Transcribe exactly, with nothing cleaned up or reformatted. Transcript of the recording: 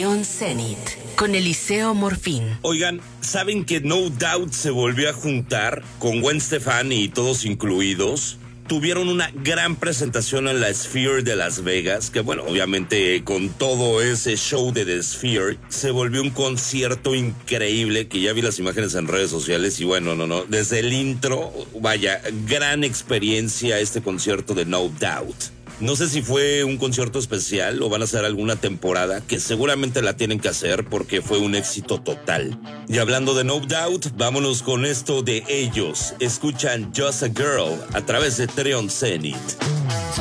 Trión Zenit con Eliseo Morfín. Oigan, ¿saben que No Doubt se volvió a juntar con Gwen Stefani y todos incluidos? Tuvieron una gran presentación en la Sphere de Las Vegas, que bueno, obviamente con todo ese show de The Sphere, se volvió un concierto increíble, que ya vi las imágenes en redes sociales y bueno, no, no, desde el intro, vaya, gran experiencia este concierto de No Doubt. No sé si fue un concierto especial o van a hacer alguna temporada, que seguramente la tienen que hacer porque fue un éxito total. Y hablando de No Doubt, vámonos con esto de ellos. Escuchan Just a Girl a través de Trión Zenit.